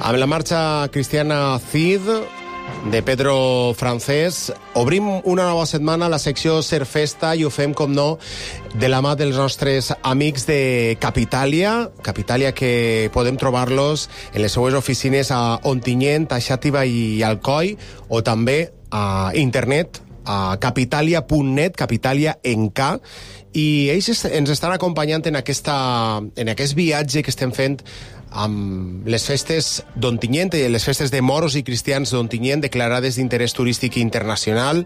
Amb la marxa cristiana Cid, de Pedro Francés, obrim una nova setmana a la secció Ser Festa i ho fem, com no, de la mà dels nostres amics de Capitalia. Capitalia, que podem trobar-los en les seues oficines a Ontinyent, a Xàtiva i Alcoi, o també a internet, a capitalia.net, Capitalia en K, i ells ens estan acompanyant en aquest viatge que estem fent amb les festes d'Ontinyent, les festes de moros i cristians d'Ontinyent, declarades d'interès turístic internacional,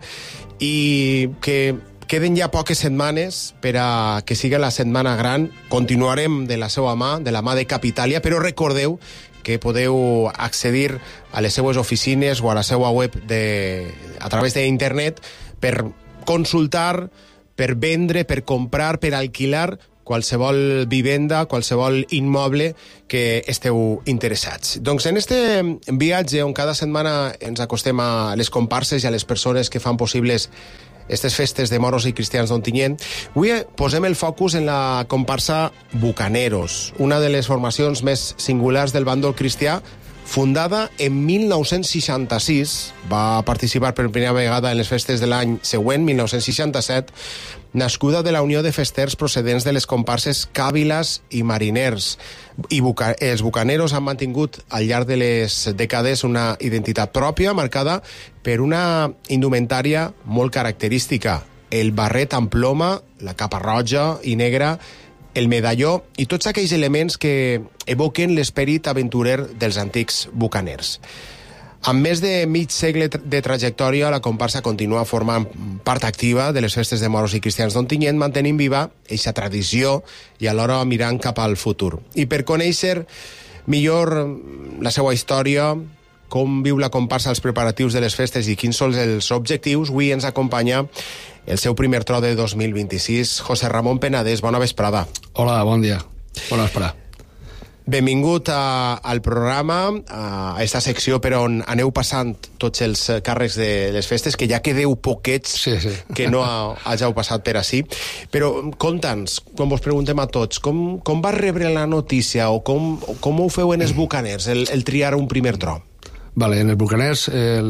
i que queden ja poques setmanes per a que siga la setmana gran. Continuarem de la seva mà, de la mà de Capitalia, però recordeu que podeu accedir a les seues oficines o a la seva web a través d'internet per consultar, per vendre, per comprar, per alquilar qualsevol vivenda, qualsevol immoble que esteu interessats. Doncs en este viatge on cada setmana ens acostem a les comparses i a les persones que fan possibles aquestes festes de moros i cristians d'Ontinyent, avui posem el focus en la comparsa Bucaneros, una de les formacions més singulars del bàndol cristià, fundada en 1966, va participar per primera vegada en les festes de l'any següent, 1967, nascuda de la unió de festers procedents de les comparses Càviles i Mariners. I els Bucaneros han mantingut al llarg de les dècades una identitat pròpia, marcada per una indumentària molt característica: el barret amb ploma, la capa roja i negra, el medalló i tots aquells elements que evoquen l'esperit aventurer dels antics bucaners. Amb més de mig segle de trajectòria, la comparsa continua formant part activa de les festes de moros i cristians d'Ontinyent, mantenint viva aquesta tradició i alhora mirant cap al futur. I per conèixer millor la seva història, com viu la comparsa als preparatius de les festes i quins són els objectius, avui ens acompanya el seu primer tro de 2026, José Ramón Penedès. Bona vesprada. Hola, bon dia. Bona vesprada. Benvingut al programa, a esta secció per on aneu passant tots els càrrecs de les festes, que ja quedeu poquets que no hàgiu passat per ací. Però conta'ns, quan vos preguntem a tots, com vas rebre la notícia o com ho feu en els bucaners, el triar un primer tro? Vale, en els bucaners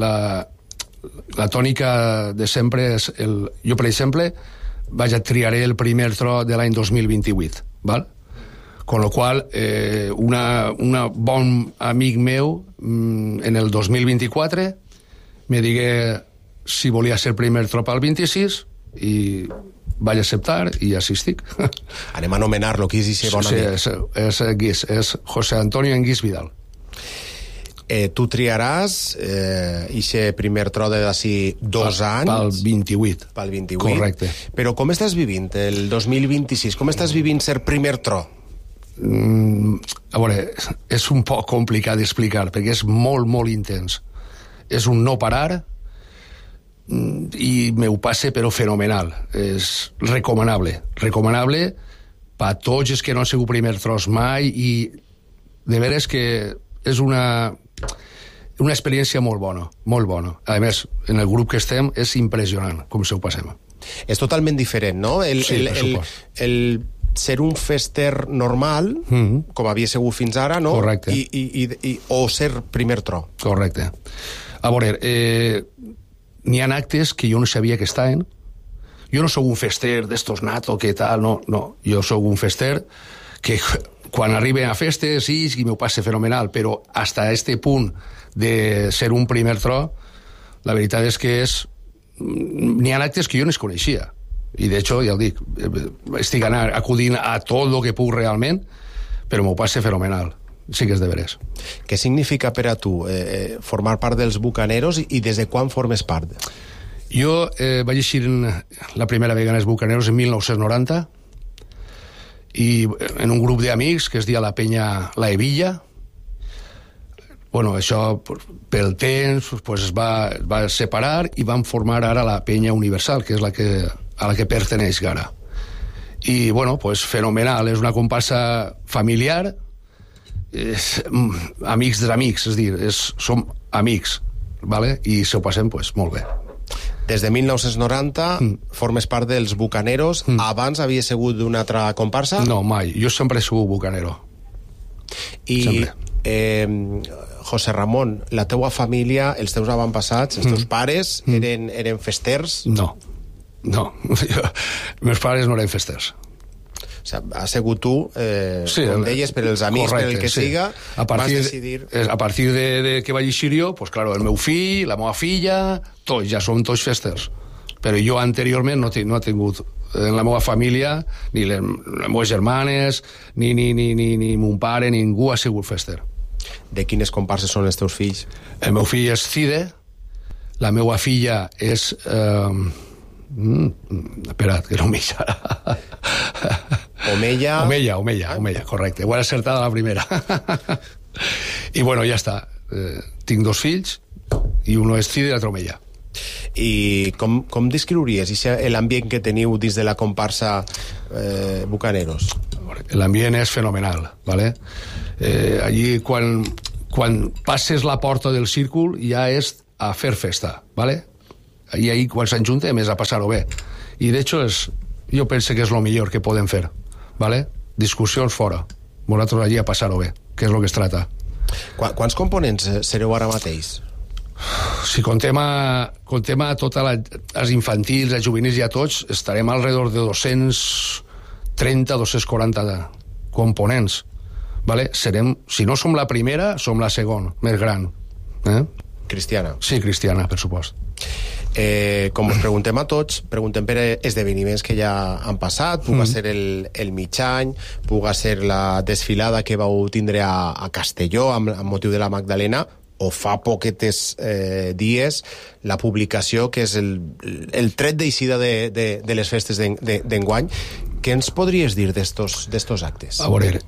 la tònica de sempre és... Jo, per exemple, triaré el primer tro de l'any 2028, val? Con lo qual, un bon amic meu, en el 2024, me digué si volia ser primer tro pel 26 i vaig acceptar i així estic. Anem a anomenar-lo, qui és aquest bon amic? Sí, és Guis, és José Antonio Enguís Vidal. Tu triaràs ixe primer tro de d'ací 2 anys... Pel 28. Pel 28. Correcte. Però com estàs vivint el 2026? Com estàs vivint ser primer tro? A veure, és un poc complicat d'explicar, perquè és molt, molt intens. És un no parar i m'ho passe, però fenomenal. És recomanable. Recomanable per a tots els que no han sigut primer tros mai, i de veres que és una experiència molt bona, molt bona. A més, en el grup que estem és impressionant com se ho passem. És totalment diferent, no? Sí, per supost. El ser un fester normal, com havia sigut fins ara, no? Correcte. O ser primer tro. Correcte. A veure, n'hi ha actes que jo no sabia que estaven. Jo no sóc un fester d'estos nato, que tal, no. Jo sóc un fester que quan arriben a festes sí, i m'ho passe fenomenal, però hasta este punt de ser un primer tro, la veritat és que n'hi ha actes que jo no es coneixia. I de hecho, ja ho dic, estic acudint a tot el que puc realment, però m'ho passe fenomenal. Sí que és de veres. Què significa per a tu formar part dels bucaneros i des de quan formes part? Jo vaig eixir la primera vegada als bucaneros en 1990, i en un grup d'amics que es deia la Penya La Hebilla. Bueno, això pel temps pues, es va separar i van formar ara la Penya Universal, que és a la que perteneix ara. I, bueno, pues fenomenal. És una comparsa familiar, amics d'amics, és a dir, som amics, ¿vale? I s'ho passem pues, molt bé. Des de 1990 formes part dels bucaneros. Abans havia sigut d'una altra comparsa? No, mai. Jo sempre he sigut bucanero. I José Ramon, la teua família, els teus avantpassats, els teus pares, eren festers? No. Meus pares no eren festers. O sigui, has sigut tu, com deies, per els amics, correcte, per el que siga, vas decidir... A partir de que vaig eixir jo, pues claro, el meu fill, la meva filla, tots, ja som tots festers. Però jo anteriorment no he tingut en la meva família, ni les meves germanes, ni mon pare, ningú ha sigut fester. De quines comparses són els teus fills? El meu fill és Cide, la meva filla és... espera't, que no m'hi serà... Omeia, correcte. Ho he acertat a la primera. I bueno, ja està. Tinc 2 fills, i un és Cide i l'altre Omeia. I com descriuries l'ambient que teniu dins de la comparsa Bucaneros? L'ambient és fenomenal, ¿vale? Allí, quan passes la porta del círcul, ja és a fer festa, ¿vale? I ahí, quan s'enjuntem, és a passar-ho bé. I, de hecho, jo penso que és el millor que podem fer, ¿vale? Discussions fora. Vosaltres allí a passar-ho bé, que és el que es trata. Quants components sereu ara mateix? Si contem a totes les infantils, els juvenils i a tots, estarem alrededor de 230, 240 components. ¿Vale? Si no som la primera, som la segona, més gran. Cristiana? Sí, cristiana, per supost. Com us preguntem a tots, preguntem per esdeveniments que ja han passat, puga ser el mig any, puga ser la desfilada que vau tindre a Castelló amb motiu de la Magdalena, o fa poquetes dies la publicació que és el tret d'eixida de les festes d'enguany. Què ens podries dir d'estos actes? A veure,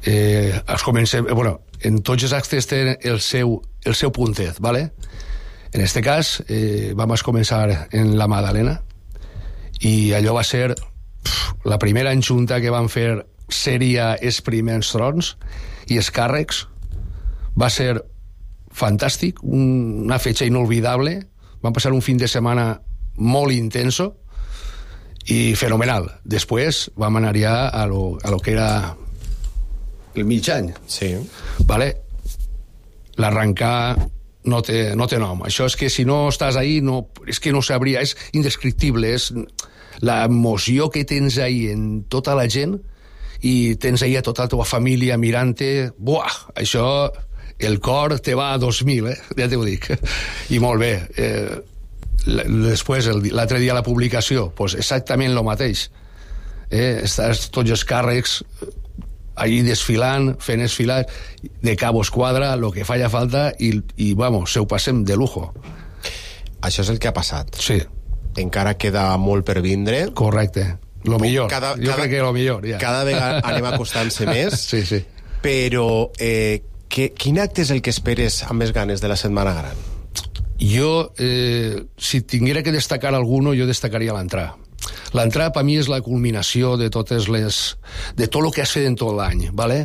en tots els actes tenen el seu puntet, ¿vale? En este cas, vam començar en la Magdalena i allò va ser la primera enjunta que van fer sèrie els primers trons i els càrrecs. Va ser fantàstic, una fetge inolvidable. Vam passar un fin de setmana molt intenso i fenomenal. Després vam anar ja a lo que era el mig any. Sí. Vale? L'arrencar no té nom. Això és que si no estàs ahí, és que no sabria, és indescriptible, és l'emoció que tens ahí en tota la gent i tens ahí a tota la teva família mirant-te. Buah, això, el cor te va a 2.000, ja t'ho dic. I molt bé. Després, l'altre dia la publicació, pues exactament el mateix. Estàs tots els càrrecs allí desfilant, fent desfilar de cabo esquadra, lo que falla falta i vamos, se ho passem de lujo. Això és el que ha passat. Sí. Encara queda molt per vindre. Correcte. Lo millor. Jo crec que lo millor, ja. Cada vegada anem acostant-se més. Sí. Però quin acte és el que esperes amb més ganes de la Setmana Gran? Jo, si tinguera que destacar alguno, jo destacaria l'entrada. L'entrada per mi és la culminació de tot el que has fet en tot l'any, ¿vale?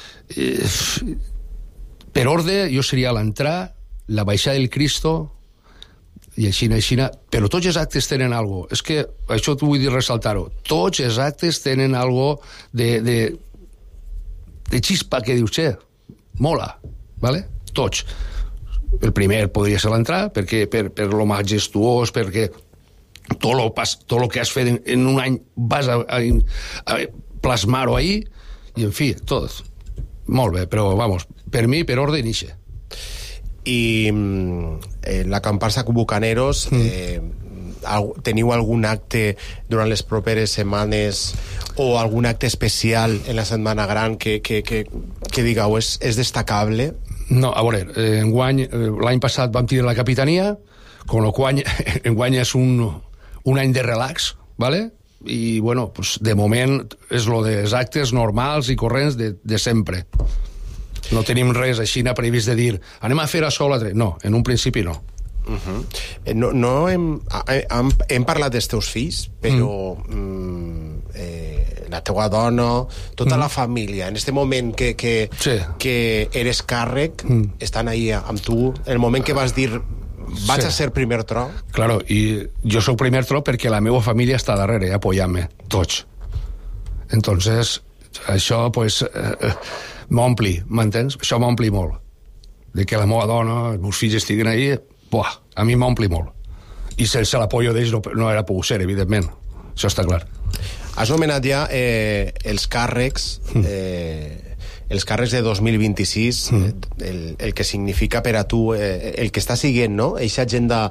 Per ordre, jo seria l'entrada, la baixada del Cristo i així, però tots els actes tenen algo. És que això t'ho vull dir, ressaltar-ho. Tots els actes tenen algo de xispa que dius, mola, ¿vale? Tots. El primer podria ser l'entrada, perquè per lo majestuós, perquè tot lo que has fet en un any vas a plasmar-ho ahí, i en fi, tot. Molt bé, però vamos, per mi, per ordre, inicia. I la comparsa Bucaneros, teniu algun acte durant les properes setmanes o algun acte especial en la Setmana Gran que digueu és destacable? No, a veure, l'any passat vam tenir la capitania, con lo qual enguany és un any de relax, ¿vale? I, bueno, pues, de moment és lo dels actes normals i corrents de sempre. No tenim res així previst de dir anem a fer això o l'altre. No, en un principi no. Hem parlat dels teus fills, però la teua dona, tota la família, en aquest moment que eres càrrec, estan ahí amb tu, el moment que vas dir vaig a ser primer tro? Claro, i jo soc primer tro perquè la meva família està darrere, apoyant-me, tots. Entonces, això, pues, m'ompli, m'entens? Això m'ompli molt. de que la meva dona, els meus fills estiguen ahí, buah, a mi m'ompli molt. I sense l'apoyo d'ells no era pogut ser, evidentment. Això està clar. Has nomenat ja els càrrecs de 2026, el que significa per a tu, el que està siguent, no? Eixa agenda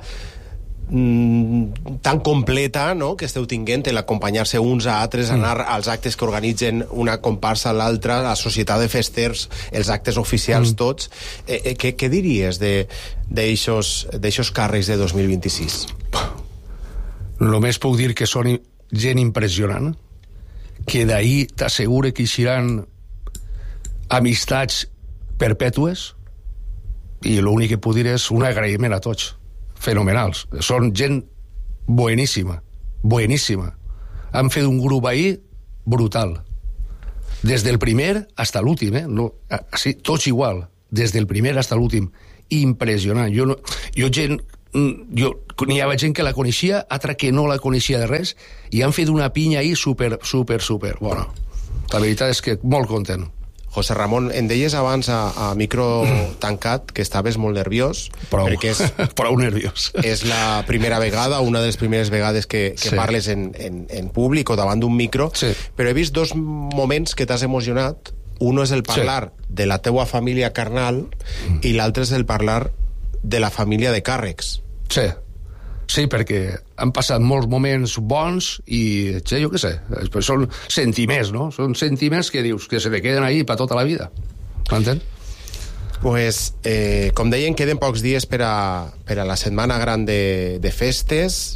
tan completa, no?, que esteu tinguent, l'acompanyar-se uns a altres, anar als actes que organitzen una comparsa a l'altra, la societat de festers, els actes oficials tots. Què diries d'eixos càrrecs de 2026? Només puc dir que són gent impressionant, que d'ahir t'assegure que eixiran amistats perpètues, i l'únic que puc dir és un agraïment a tots. Fenomenals. Són gent bueníssima. Han fet un grup ahí brutal. Des del primer hasta l'últim, no, así, tots igual. Des del primer hasta l'últim. Impressionant. Jo n'hi havia gent que la coneixia, altra que no la coneixia de res, i han fet una pinya ahí super. Bueno, la veritat és que molt content. José Ramon, em deies abans a micro tancat que estaves molt nerviós. Perquè prou nerviós. És la primera vegada, una de les primeres vegades que parles en públic o davant d'un micro, però he vist dos moments que t'has emocionat. Un és el parlar de la teua família carnal i l'altre és el parlar de la família de càrrecs. Sí, perquè han passat molts moments bons i, jo què sé, són sentiments, no? Són sentiments que dius que se te queden ahí per tota la vida. M'entens? Pues, com deien, queden pocs dies per a la setmana gran de festes.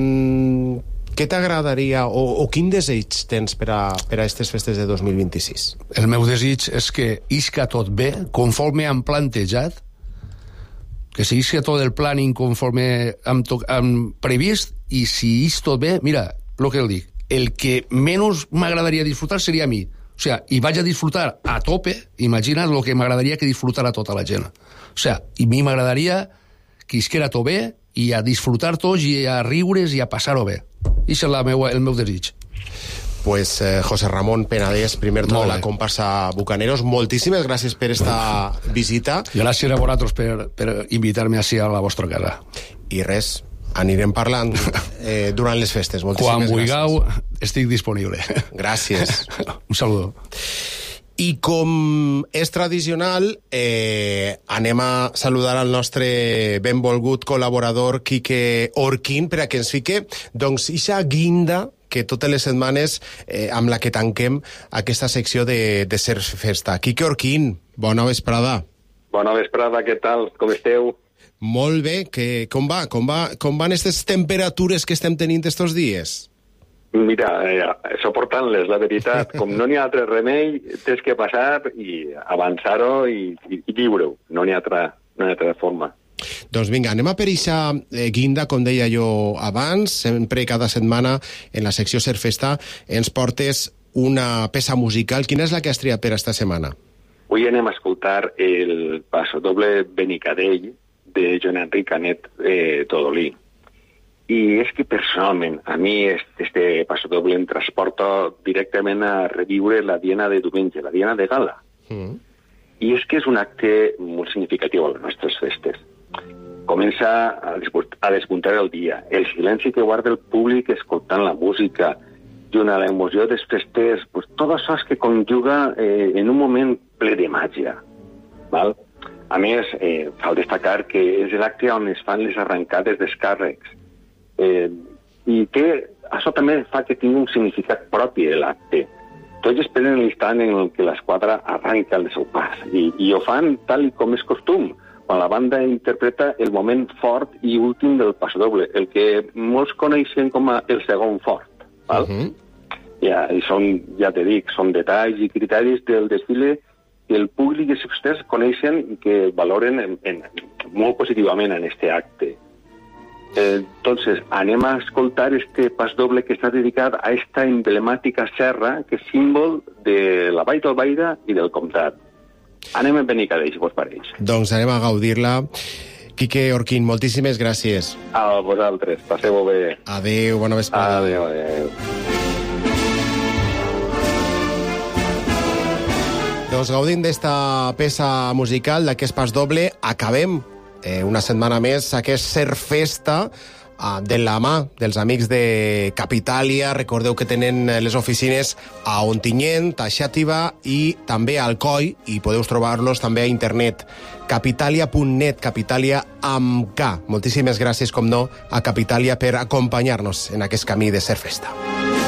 Què t'agradaria o quin desig tens per a aquestes festes de 2026? El meu desig és que isca tot bé, conforme han plantejat, que si isca tot el planning conforme hem previst, i si és tot bé, mira, el que dic, el que menys m'agradaria disfrutar seria a mi. O sea, i vaig a disfrutar a tope, imagina't el que m'agradaria que disfrutara tota la gent. O sea, i a mi m'agradaria que isquera tot bé, i a disfrutar tots, i a riure's, i a passar-ho bé. I és el meu desig. Pues José Ramon Penedès, primer de la comparsa Bucaneros, moltíssimes gràcies per esta visita. Gràcies a vosaltres per invitar-me així a la vostra casa. I res, anirem parlant durant les festes. Moltíssimes gràcies. Quan vulgueu, estic disponible. Gràcies. Un saludo. I com és tradicional, anem a saludar al nostre benvolgut col·laborador Quique Orquín per a que ens fique, doncs, ixa guinda que totes les setmanes amb la que tanquem aquesta secció de Ser Festa. Quique Orquín, bona vesprada. Bona vesprada, què tal? Com esteu? Molt bé, com van aquestes temperatures que estem tenint estos dies? Mira, soportant-les, la veritat. Com no n'hi ha altre remei, tens que passar i avançar-ho i viure-ho. No n'hi ha altra forma. Doncs vinga, anem a per eixa guinda, com deia jo abans. Sempre, cada setmana, en la secció Ser Festa, ens portes una peça musical. Quina és la que has triat per esta setmana? Avui anem a escoltar el passadoble Benicadell de Joan Enric Canet Todolí. I és que personalment a mi este passadoble em transporta directament a reviure la diana de diumenge, la diana de gala. I és que és un acte molt significatiu a les nostres festes. Comença a despuntar el dia, el silenci que guarda el públic escoltant la música, junt a l'emoció dels festers, pues, tot això que conjuga en un moment ple de màgia. Val? A més, cal destacar que és l'acte on es fan les arrencades dels càrrecs. I que això també fa que tingui un significat propi l'acte. Tots esperen l'instant en què l'esquadra arranca el seu pas i ho fan tal com és costum, quan la banda interpreta el moment fort i últim del passadoble, el que molts coneixen com el segon fort. Val? I són, ja te dic, són detalls i criteris del desfile que el públic i els festers coneixen i que valoren molt positivament en este acte. Entonces, anem a escoltar este pasdoble que està dedicat a esta emblemàtica serra que és símbol de la Vall d'Albaida i del Comtat. Anem a Benicadell, si vos pareix. Doncs anem a gaudir-la. Quique Orquín, moltíssimes gràcies. A vosaltres, passeu-ho bé. Adéu, bona vesprada. Adéu. Doncs pues gaudint d'esta peça musical, d'aquest pas doble, acabem una setmana més aquest Surfesta de la mà dels amics de Capitalia. Recordeu que tenen les oficines a Ontinyent, a Xàtiva i també a Alcoi, i podeu trobar-los també a internet. Capitalia.net, Capitalia amb K. Moltíssimes gràcies, com no, a Capitalia per acompanyar-nos en aquest camí de Surfesta.